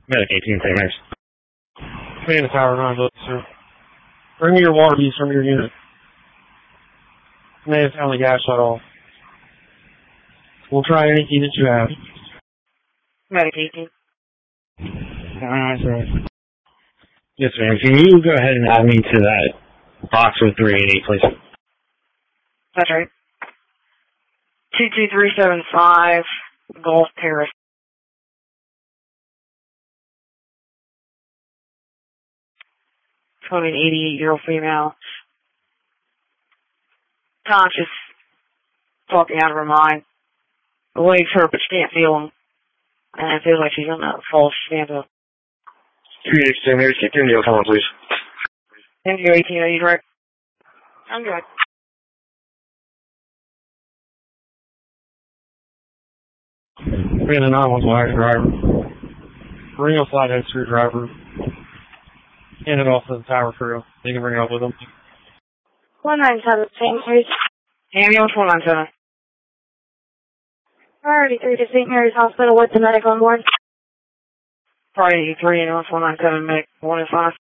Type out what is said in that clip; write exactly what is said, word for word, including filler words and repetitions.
Medic eighteen, Saint Mary's. Man, the tower nine, look, sir. Bring me your water beast from your unit. May have found the gas shut off. We'll try anything that you have. Medic eighteen. Alright, sir. Yes, ma'am. Can you go ahead and add me to that box with three eighty-eight, please? That's right. two two three seven five, Gulf Paris. Twenty an eighty-eight-year-old female. Conscious. Talking out of her mind. The legs hurt, but she can't feel them. And it feels like she's on that false stand-up. three eighty-eight, Saint Mary's. Keep your Indio calling, please. Indio eighteen, are you direct? I'm good. Bring the nine one one driver. Bring a flathead screwdriver. Hand it off to the tower crew. They can bring it up with them. one nine seven, Saint Mary's. Ambulance one nine seven. Priority three to Saint Mary's Hospital with the medic on board. Priority three, ambulance one nine seven, medic one is five.